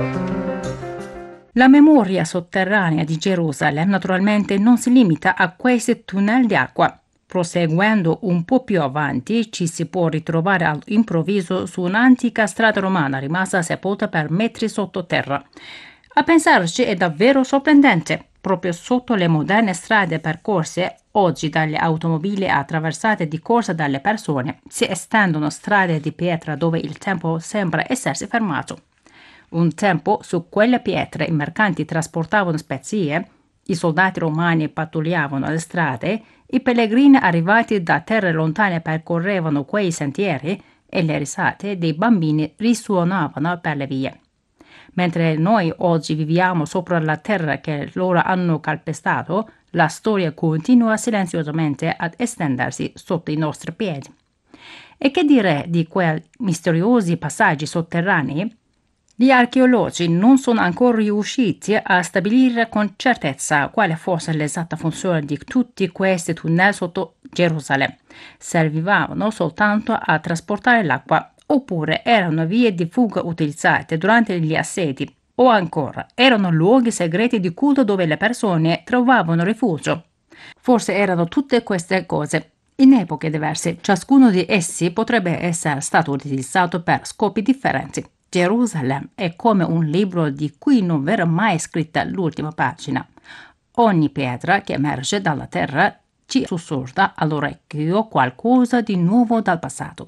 La memoria sotterranea di Gerusalemme naturalmente non si limita a questi tunnel di acqua. Proseguendo un po' più avanti ci si può ritrovare all'improvviso su un'antica strada romana rimasta sepolta per metri sottoterra. A pensarci è davvero sorprendente. Proprio sotto le moderne strade percorse oggi dalle automobili attraversate di corsa dalle persone si estendono strade di pietra dove il tempo sembra essersi fermato. Un tempo su quelle pietre i mercanti trasportavano spezie, i soldati romani pattugliavano le strade, i pellegrini arrivati da terre lontane percorrevano quei sentieri e le risate dei bambini risuonavano per le vie. Mentre noi oggi viviamo sopra la terra che loro hanno calpestato, la storia continua silenziosamente ad estendersi sotto i nostri piedi. E che dire di quei misteriosi passaggi sotterranei? Gli archeologi non sono ancora riusciti a stabilire con certezza quale fosse l'esatta funzione di tutti questi tunnel sotto Gerusalemme. Servivano soltanto a trasportare l'acqua, oppure erano vie di fuga utilizzate durante gli assedi, o ancora erano luoghi segreti di culto dove le persone trovavano rifugio. Forse erano tutte queste cose. In epoche diverse, ciascuno di essi potrebbe essere stato utilizzato per scopi differenti. Gerusalemme è come un libro di cui non verrà mai scritta l'ultima pagina. Ogni pietra che emerge dalla terra ci sussurra all'orecchio qualcosa di nuovo dal passato.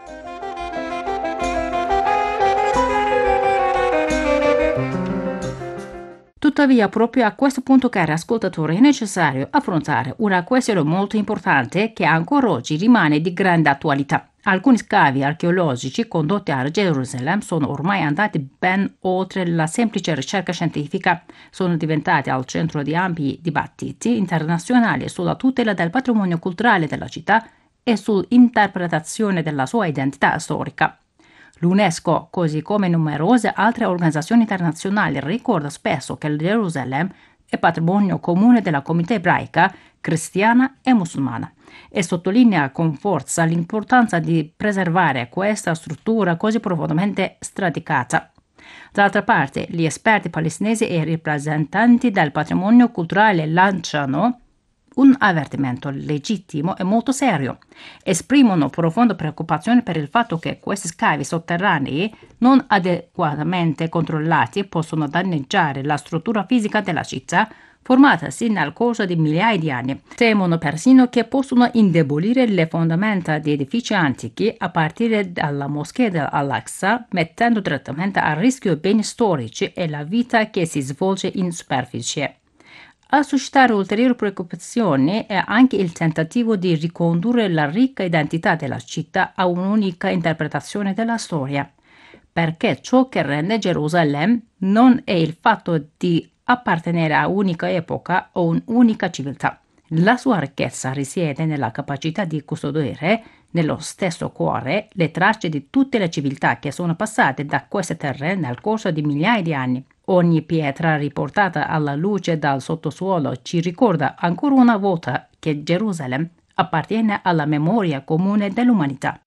Tuttavia, proprio a questo punto, cari ascoltatori, è necessario affrontare una questione molto importante che ancora oggi rimane di grande attualità. Alcuni scavi archeologici condotti a Gerusalemme sono ormai andati ben oltre la semplice ricerca scientifica, sono diventati al centro di ampi dibattiti internazionali sulla tutela del patrimonio culturale della città e sull'interpretazione della sua identità storica. L'UNESCO, così come numerose altre organizzazioni internazionali, ricorda spesso che Gerusalemme è patrimonio comune della comunità ebraica, cristiana e musulmana e sottolinea con forza l'importanza di preservare questa struttura così profondamente sradicata. D'altra parte, gli esperti palestinesi e i rappresentanti del patrimonio culturale lanciano un avvertimento legittimo e molto serio. Esprimono profonda preoccupazione per il fatto che questi scavi sotterranei non adeguatamente controllati possono danneggiare la struttura fisica della città formatasi nel corso di migliaia di anni. Temono persino che possono indebolire le fondamenta di edifici antichi a partire dalla moschea dell'Al-Aqsa, mettendo direttamente a rischio i beni storici e la vita che si svolge in superficie. A suscitare ulteriori preoccupazioni è anche il tentativo di ricondurre la ricca identità della città a un'unica interpretazione della storia, perché ciò che rende Gerusalemme non è il fatto di appartenere a un'unica epoca o un'unica civiltà. La sua ricchezza risiede nella capacità di custodire nello stesso cuore le tracce di tutte le civiltà che sono passate da queste terre nel corso di migliaia di anni. Ogni pietra riportata alla luce dal sottosuolo ci ricorda ancora una volta che Gerusalemme appartiene alla memoria comune dell'umanità.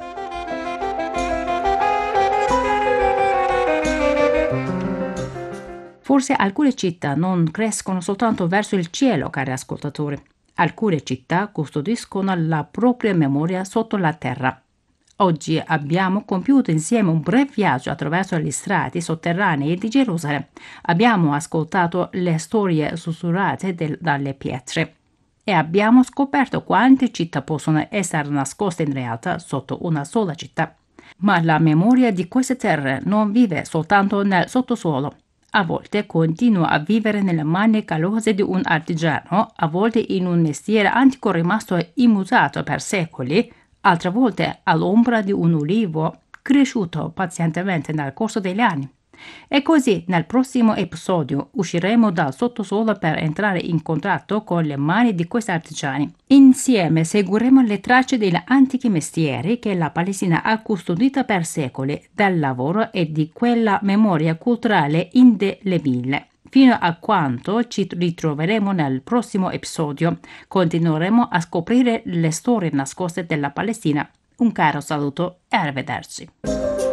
Forse alcune città non crescono soltanto verso il cielo, cari ascoltatori. Alcune città custodiscono la propria memoria sotto la terra. Oggi abbiamo compiuto insieme un breve viaggio attraverso gli strati sotterranei di Gerusalemme. Abbiamo ascoltato le storie sussurrate dalle pietre e abbiamo scoperto quante città possono essere nascoste in realtà sotto una sola città. Ma la memoria di queste terre non vive soltanto nel sottosuolo. A volte continua a vivere nelle mani calorose di un artigiano, a volte in un mestiere antico rimasto immutato per secoli, altre volte all'ombra di un ulivo cresciuto pazientemente nel corso degli anni. E così nel prossimo episodio usciremo dal sottosuolo per entrare in contatto con le mani di questi artigiani. Insieme seguiremo le tracce degli antichi mestieri che la Palestina ha custodito per secoli, del lavoro e di quella memoria culturale indelebile. Fino a quando ci ritroveremo nel prossimo episodio, continueremo a scoprire le storie nascoste della Palestina. Un caro saluto e arrivederci.